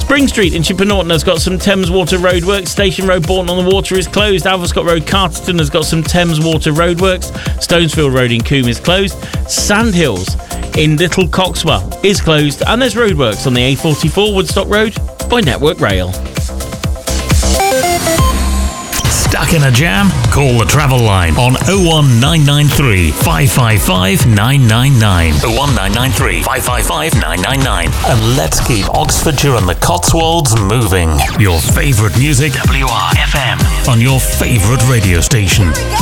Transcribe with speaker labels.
Speaker 1: Spring Street in Chipper Norton has got some Thames Water roadworks. Station Road, Bourton on the Water is closed. Alverscott Road, Carterton has got some Thames Water roadworks. Stonesfield Road in Coombe is closed. Sandhills in Little Coxwell is closed. And there's roadworks on the A44 Woodstock Road by Network Rail.
Speaker 2: Stuck in a jam? Call the travel line on 01993 555 999. 01993 555 999. And let's keep Oxfordshire and the Cotswolds moving. Your favourite music, WRFM, on your favourite radio station.